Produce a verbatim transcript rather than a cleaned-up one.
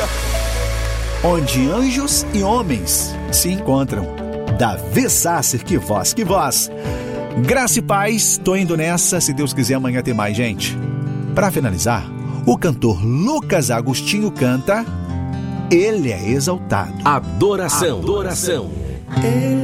Onde anjos e homens se encontram. Davi Sasser, que voz, que voz. Graça e paz, tô indo nessa, se Deus quiser amanhã tem mais, gente. Para finalizar, o cantor Lucas Agostinho canta Ele é Exaltado. Adoração, adoração.